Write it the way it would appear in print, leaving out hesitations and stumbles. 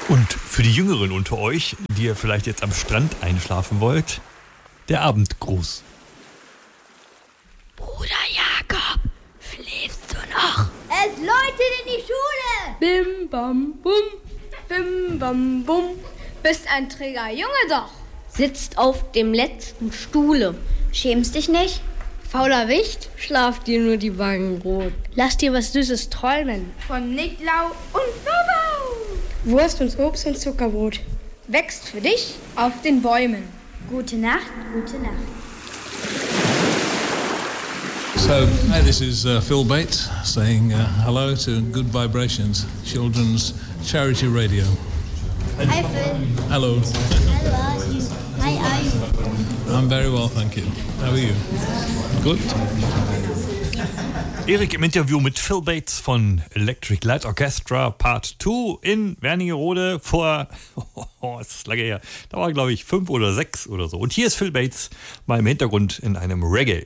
Und für die Jüngeren unter euch, die ihr vielleicht jetzt am Strand einschlafen wollt, der Abendgruß. Bruder Jakob, schläfst du noch? Es läutet in die Schule! Bim bam bum, bim bam bum. Bist ein träger Junge doch. Sitzt auf dem letzten Stuhle. Schämst dich nicht? Fauler Wicht, schlaf dir nur die Wangen rot. Lass dir was Süßes träumen. Von Niklau und Bobau. Wurst und Obst und Zuckerbrot. Wächst für dich auf den Bäumen. Gute Nacht, gute Nacht. So, hi, this is Phil Bates saying hello to Good Vibrations, Children's Charity Radio. Hi Phil. Hello. Hello, how are you? Hi, are you? I'm very well, thank you. How are you? Good? Erik im Interview mit Phil Bates von Electric Light Orchestra Part 2 in Wernigerode vor, es ist lange her, da war glaube ich 5 oder 6 oder so. Und hier ist Phil Bates mal im Hintergrund in einem Reggae.